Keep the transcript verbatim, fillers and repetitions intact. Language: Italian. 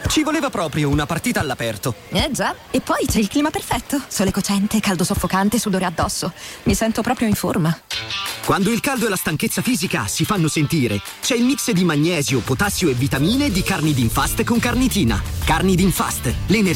Ci voleva proprio una partita all'aperto. Eh già, e poi c'è il clima perfetto. Sole cocente, caldo soffocante, sudore addosso. Mi sento proprio in forma. Quando il caldo e la stanchezza fisica si fanno sentire, c'è il mix di magnesio, potassio e vitamine di Carnidin Fast con carnitina. Carnidin Fast, l'energia